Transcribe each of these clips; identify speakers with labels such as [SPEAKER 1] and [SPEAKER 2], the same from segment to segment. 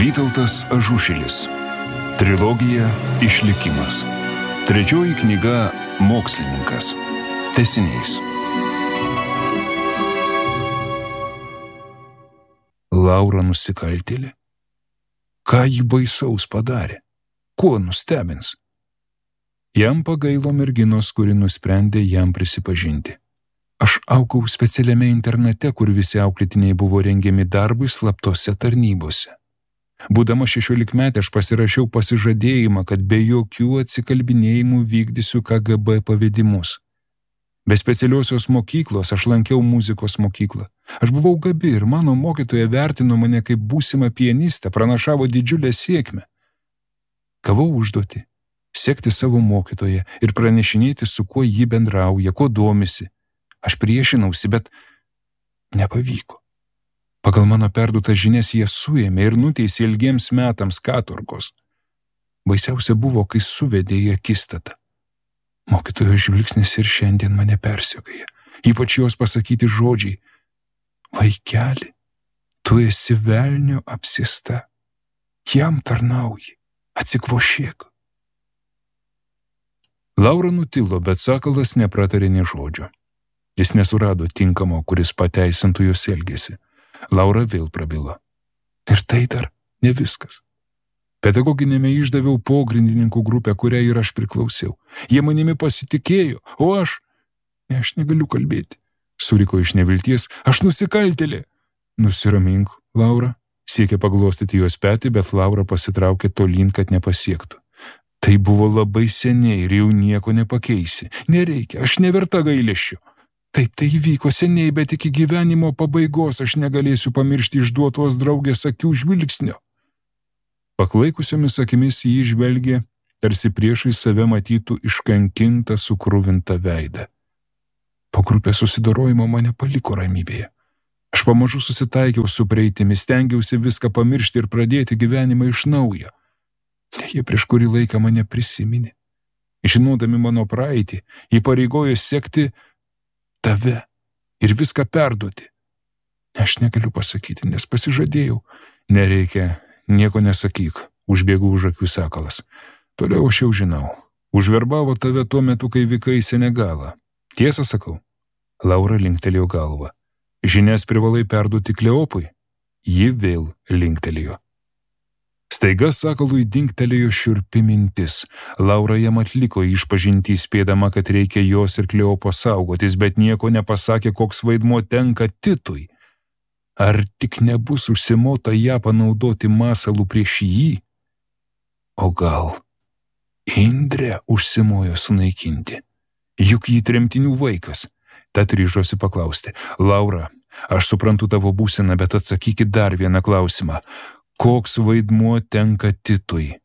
[SPEAKER 1] Vytautas Ažušilis. Trilogija Išlikimas. Trečioji knyga Mokslininkas. Tęsinys. Laura nusikaltėlė? Ką ji baisaus padarė? Kuo nustebins? Jam pagailo merginos, kuri nusprendė jam prisipažinti. Aš augau specialiame internate, kur visi auklėtiniai buvo rengiami darbui slaptose tarnybose. Būdama 16-metė aš pasirašiau pasižadėjimą, kad be jokių atsikalbinėjimų vykdysiu KGB pavedimus. Be specialiosios mokyklos aš lankiau muzikos mokyklą. Aš buvau gabi ir mano mokytoja vertino mane kaip būsimą pianistę, pranašavo didžiulę sėkmę. Gavau užduotį sekti savo mokytoją ir pranešinėti, su kuo ji bendrauja, kuo domisi. Aš priešinausi, bet nepavyko. Pagal mano perduotas žinias jie suėmė ir nuteisė ilgiems metams katorgos. Baisiausia buvo, kai suvedė į akistatą. Mokytojo žvilgsnis ir šiandien mane persekioja. Ypač jos pasakyti žodžiai: vaikeli, tu esi velnio apsėsta. Jam tarnauji, atsikvošėk. Laura nutilo, bet sakalas nepratarė nė žodžio. Jis nesurado tinkamo, kuris pateisintų jos elgesį. Laura vėl prabilo. Ir tai dar ne viskas. Pedagoginėme išdaviau pogrindininkų grupę, kuriai ir aš priklausiau. Jie manimi pasitikėjo, o aš negaliu kalbėti. Suriko iš nevilties: aš nusikaltėlė. Nusiramink, Laura. Siekė paglostyti jos petį, bet Laura pasitraukė tolyn, kad nepasiektų. Tai buvo labai seniai ir jau nieko nepakeisi. Nereikia, aš neverta gailesčio. Taip, tai įvyko seniai, bet iki gyvenimo pabaigos aš negalėsiu pamiršti išduotos draugės akių žvilgsnio. Paklaikusiomis akimis jį žvelgė, tarsi priešai save matytų iškankintą, sukruvintą veidą. Po grupės susidorojimo mane paliko ramybėje. Aš pamažu susitaikiau su praeitimi, stengiausi viską pamiršti ir pradėti gyvenimą iš naujo. Jie prieš kurį laiką mane prisiminė. Žinodami mano praeitį, įpareigojo sekti tave ir viską perduoti. Aš negaliu pasakyti, nes pasižadėjau. Nereikia, nieko nesakyk, užbėgau už akių sakalas. Toliau aš jau žinau. Užverbavo tave tuo metu, kai vykai į Senegalą. Tiesą sakau? Laura linktelėjo galvą. Žinias privalai perduoti Kleopui. Ji vėl linktelėjo. Staiga sakalui dingtelėjo šiurpi mintis. Laura jam atliko išpažintį, spėdama, kad reikia jos ir Kleopo saugotis, bet nieko nepasakė, koks vaidmuo tenka Titui. Ar tik nebus užsimota ją panaudoti masalų prieš jį? O gal Indrę užsimojo sunaikinti? Juk jį tremtinių vaikas. Tad ryžosi paklausti: Laura, aš suprantu tavo būseną, bet atsakykit dar vieną klausimą. Koks vaidmuo tenka Titui?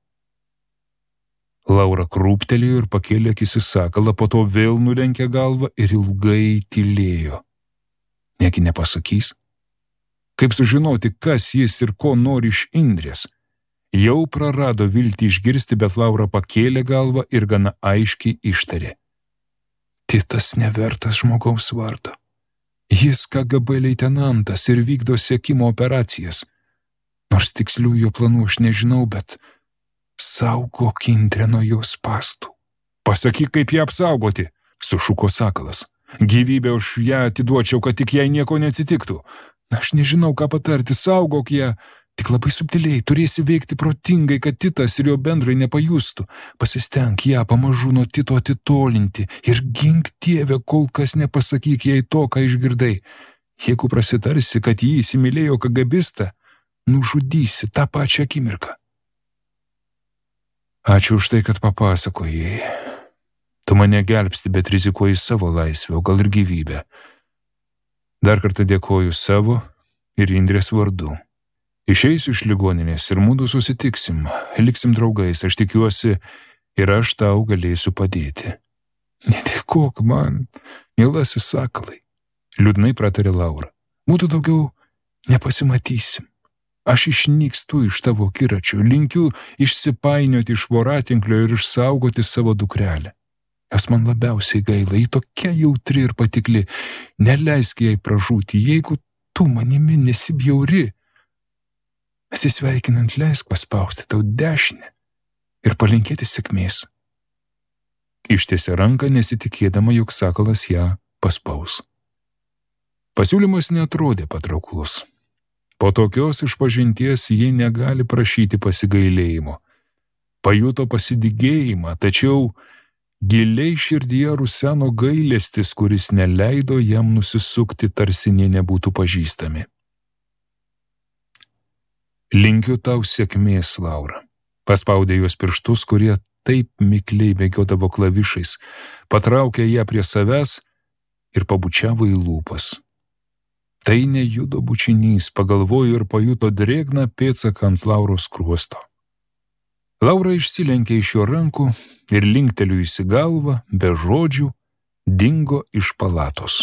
[SPEAKER 1] Laura krūptelėjo ir pakėlė akis į sakalą, po to vėl nulenkė galvą ir ilgai tylėjo. Negi nepasakys? Kaip sužinoti, kas jis ir ko nori iš Indrės? Jau prarado viltį išgirsti, bet Laura pakėlė galvą ir gana aiškiai ištarė: Titas nevertas žmogaus vardo. Jis KGB leitenantas ir vykdo sekimo operacijas. Nors tikslių jo planų aš nežinau, bet saugok Indrę nuo jos spąstų. Pasakyk, kaip ją apsaugoti, sušuko sakalas. Gyvybę už ją atiduočiau, kad tik jai nieko neatsitiktų. Aš nežinau, ką patarti, saugok ją, tik labai subtiliai, turėsi veikti protingai, kad Titas ir jo bendrai nepajustų. Pasistenk ją pamažu nuo Tito atitolinti ir gink Dieve, kol kas nepasakyk jai to, ką išgirdai. Jeigu prasitarsi, kad jį įsimylėjo KGBistą, nužudysi tą pačią akimirką. Ačiū už tai, kad papasakojai. Tu mane gelbsti, bet rizikuoji savo laisvę, o gal ir gyvybę. Dar kartą dėkoju savo ir Indrės vardu. Išeisiu iš ligoninės ir mudu susitiksim, liksim draugais, aš tikiuosi, ir aš tau galėsiu padėti. Nedėkok man, mielasis sakalai, liūdnai pratarė Laura. Būtų daugiau nepasimatysim. Aš išnykstu iš tavo akiračio, linkiu išsipainioti iš voratinklio ir išsaugoti savo dukrelę. Jos man labiausiai gaila, ji tokia jautri ir patikli. Neleisk jai pražūti, jeigu tu manimi nesibjauri. Atsisveikinant leisk paspausti tau dešinę ir palinkėti sėkmės. Ištiesė ranką, nesitikėdama, jog sakalas ją paspaus. Pasiūlymas neatrodė patrauklus. Po tokios išpažinties ji negali prašyti pasigailėjimo. Pajuto pasidygėjimą, tačiau giliai širdyje ruseno gailestis, kuris neleido jam nusisukti, tarsi nė nebūtų pažįstami. Linkiu tau sėkmės, Laura. Paspaudė jos pirštus, kurie taip mikliai bėgiodavo klavišais, patraukė ją prie savęs ir pabučiavo į lūpas. Tai nejudo bučinys, pagalvojo ir pajuto drėgną pėdsaką ant Lauros skruosto. Laura išsilenkė iš jo rankų ir linktelėjusi galvą, be žodžių, dingo iš palatos.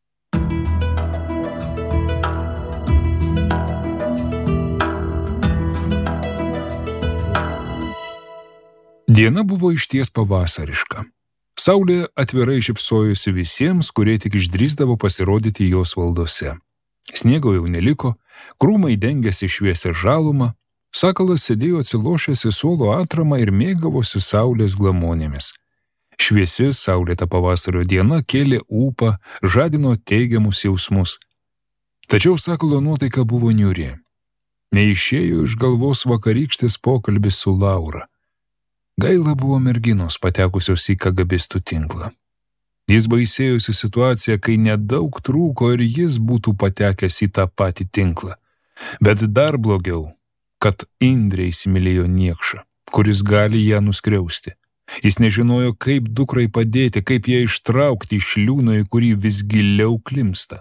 [SPEAKER 1] Diena buvo išties pavasariška. Saulė atvirai šypsojosi visiems, kurie tik išdrįsdavo pasirodyti jos valdose. Sniego jau neliko, krūmai dengėsi šviesią žalumą, sakalas sėdėjo atsilošęs į suolo atramą ir mėgavosi saulės glamonėmis. Šviesi saulėta pavasario diena kėlė ūpą, žadino teigiamus jausmus. Tačiau sakalo nuotaika buvo niūri. Neišėjo iš galvos vakarykštis pokalbis su Laura. Gaila buvo merginos patekusios į kagabistų tinklą. Jis baisėjosi situaciją, kai nedaug trūko ir jis būtų patekęs į tą patį tinklą. Bet dar blogiau, kad Indrė įsimylėjo niekšą, kuris gali ją nuskriausti. Jis nežinojo, kaip dukrai padėti, kaip ją ištraukti iš liūno, į kurį vis giliau klimsta.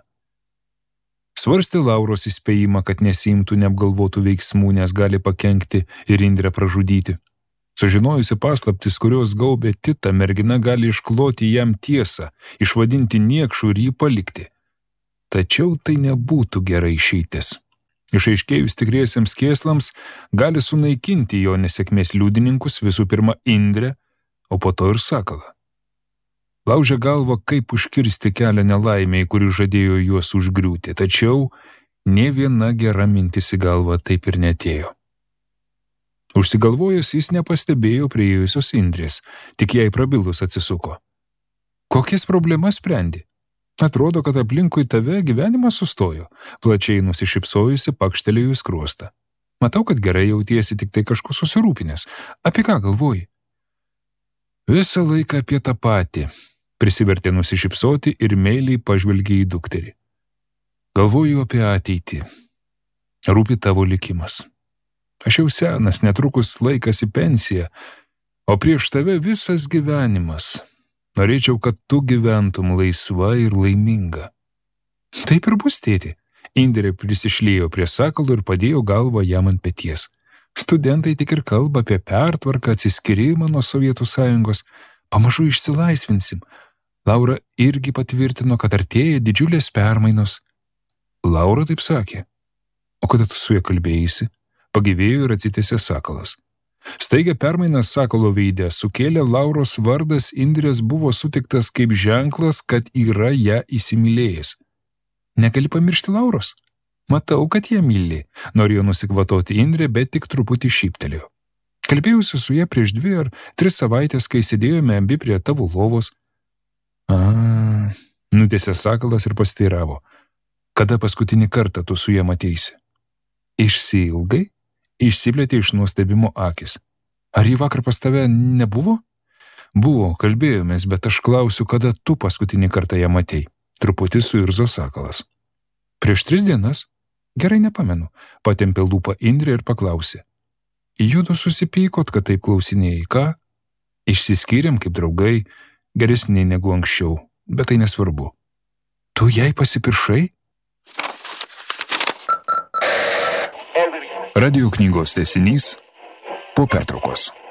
[SPEAKER 1] Svarstė Lauros įspėjimą, kad nesiimtų neapgalvotų veiksmų, nes gali pakenkti ir Indrę pražudyti. Sužinojusi paslaptis, kurios gaubė Titą, mergina gali iškloti jam tiesą, išvadinti niekšų ir jį palikti. Tačiau tai nebūtų gerai išeitis. Išaiškėjus tikriesiems kėslams, gali sunaikinti jo nesėkmės liudininkus, visų pirma Indrę, o po to ir sakalą. Laužė galvą, kaip užkirsti kelią nelaimei, kuri žadėjo juos užgriūti, tačiau nė viena gera mintis į galvą taip ir netėjo. Užsigalvojęs jis nepastebėjo priėjusios Indrės, tik jai prabilus atsisuko. Kokias problemas sprendi? Atrodo, kad aplinkui tave gyvenimas sustojo, plačiai nusišypsojusi pakštelėjo į skruostą. Matau, kad gerai jautiesi, tik tai kažko susirūpinęs. Apie ką galvoji? Visą laiką apie tą patį, prisivertė nusišypsoti ir meiliai pažvelgė į dukterį. Galvoju apie ateitį. Rūpi tavo likimas. Aš jau senas, netrukus laikas į pensiją, o prieš tave visas gyvenimas. Norėčiau, kad tu gyventum laisva ir laiminga. Taip ir bus, tėti. Indrė prisišlėjo prie sakalo ir padėjo galvą jam ant peties. Studentai tik ir kalba apie pertvarką, atsiskyrimą nuo Sovietų Sąjungos. Pamažu išsilaisvinsim. Laura irgi patvirtino, kad artėja didžiulės permainos. Laura taip sakė. O kada tu su ja kalbėjaisi? Pagyvėjo ir atsitėsė sakalas. Staigia permainas sakalo veide sukėlė Lauros vardas Indrės buvo sutiktas kaip ženklas, kad yra ją įsimylėjęs. Negali pamiršti Lauros? Matau, kad ją myli. Norėjo nusikvatoti Indrė, bet tik truputį šyptelėjo. Kalbėjusi su ja prieš 2 ar 3 savaitės, kai sėdėjome abi prie tavo lovos. Nutėsė sakalas ir pasteiravo. Kada paskutinį kartą tu su ja mateisi? Išsiilgai? Išsiplėtė iš nuostebimo akis. Ar ji vakar pas tave nebuvo? Buvo, kalbėjomės, bet aš klausiu, kada tu paskutinį kartą ją matei. Truputį suirzo sakalas. Prieš 3 dienas? Gerai nepamenu. Patempė lūpą Indrė ir paklausė. Judu susipykot, kad taip klausinėjai, ką? Išsiskyrėm kaip draugai, geresni negu anksčiau, bet tai nesvarbu. Tu jai pasipiršai? Radio knygos tęsinys po pertraukos.